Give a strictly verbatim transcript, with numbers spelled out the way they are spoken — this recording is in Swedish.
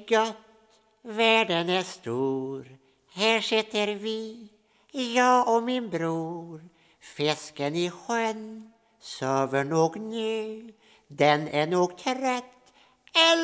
gött, världen är stor. Här sitter vi, jag och min bror. Fisken i sjön söver nog nu, den är nog trött.